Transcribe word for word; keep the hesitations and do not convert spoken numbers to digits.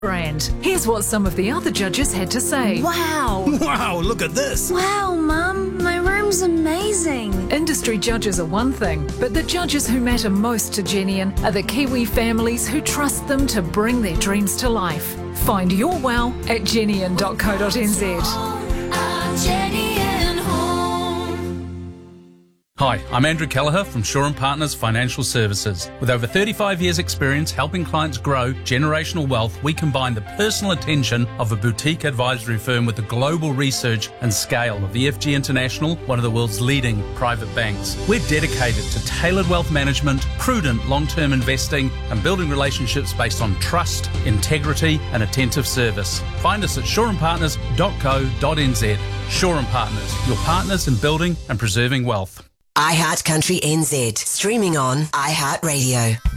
brand. Here's what some of the other judges had to say. Wow. Wow, look at this. Wow, Mum, my room's amazing. Industry judges are one thing, but the judges who matter most to Genian are the Kiwi families who trust them to bring their dreams to life. Find your wow at genian dot co dot n z. Hi, I'm Andrew Kelleher from Shaw and Partners Financial Services. With over thirty-five years experience helping clients grow generational wealth, we combine the personal attention of a boutique advisory firm with the global research and scale of the F G International, one of the world's leading private banks. We're dedicated to tailored wealth management, prudent long-term investing, and building relationships based on trust, integrity, and attentive service. Find us at shaw and partners dot co dot n z. Shaw and Partners, your partners in building and preserving wealth. iHeart Country N Z, streaming on iHeartRadio.